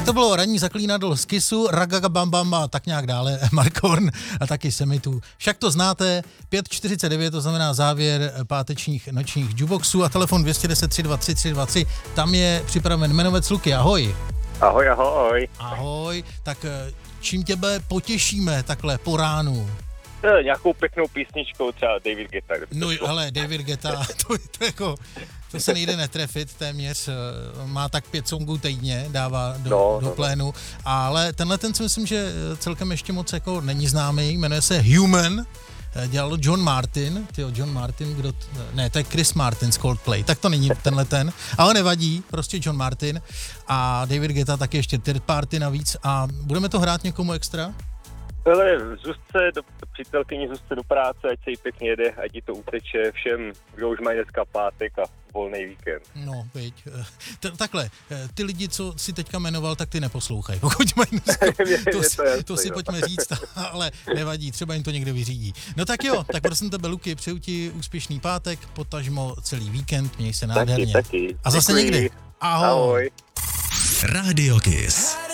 Tak to bylo ranní zaklínadlo z Kissu, Ragagabambam a tak nějak dále, Mark Horn a taky Semitu. Však to znáte, 5:49, to znamená závěr pátečních nočních jukeboxů a telefon 210 323 323, tam je připraven jmenovec Luky, ahoj. Ahoj, ahoj. Ahoj, tak čím těbe potěšíme takhle po ránu? Nějakou pěknou písničkou, třeba David Guetta. No ale David Guetta, to se nejde netrefit téměř, má tak 5 songů týdně, dává do plénu, ale tenhle ten si myslím, že celkem ještě moc jako není známý, jmenuje se Human, dělal John Martin, to je Chris Martin z Coldplay, tak to není tenhle ten, ale nevadí, prostě John Martin a David Guetta taky ještě third party navíc a budeme to hrát někomu extra? Ale přítelkyni Zuzce do práce, ať se jí pěkně jede, ať jí to uteče všem, kdo už mají dneska pátek a volný víkend. No, viď. Takhle, ty lidi, co si teďka jmenoval, tak ty neposlouchají. Pokud mají to si pojďme říct, ale nevadí, třeba jim to někde vyřídí. No tak jo, tak prosím tebe, Luky, přeju ti úspěšný pátek, potažmo celý víkend, měj se nádherně. Taky. A zase Děkuji. někdy. Ahoj. Ahoj. Radio Kiss.